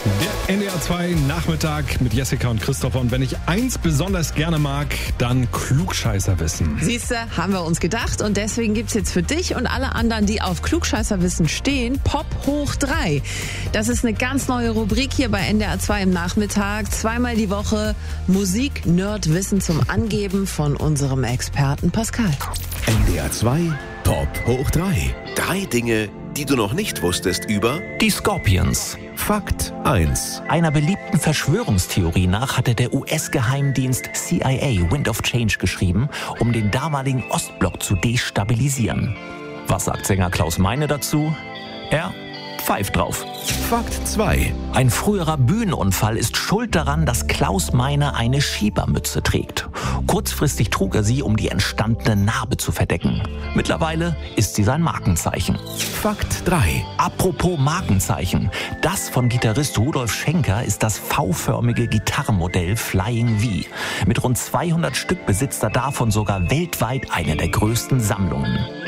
Der NDR 2 Nachmittag mit Jessica und Christopher. Und wenn ich eins besonders gerne mag, dann Klugscheißerwissen. Siehste, haben wir uns gedacht. Und deswegen gibt's jetzt für dich und alle anderen, die auf Klugscheißerwissen stehen, Pop hoch 3. Das ist eine ganz neue Rubrik hier bei NDR 2 im Nachmittag. Zweimal die Woche Musik-Nerd-Wissen zum Angeben von unserem Experten Pascal. NDR 2 Pop hoch 3. 3 Dinge, die du noch nicht wusstest über Die Scorpions. Fakt 1. Einer beliebten Verschwörungstheorie nach hatte der US-Geheimdienst CIA Wind of Change geschrieben, um den damaligen Ostblock zu destabilisieren. Was sagt Sänger Klaus Meine dazu? Er pfeift drauf. Fakt 2. Ein früherer Bühnenunfall ist schuld daran, dass Klaus Meine eine Schiebermütze trägt. Kurzfristig trug er sie, um die entstandene Narbe zu verdecken. Mittlerweile ist sie sein Markenzeichen. Fakt 3. Apropos Markenzeichen. Das von Gitarrist Rudolf Schenker ist das V-förmige Gitarrenmodell Flying V. Mit rund 200 Stück besitzt er davon sogar weltweit eine der größten Sammlungen.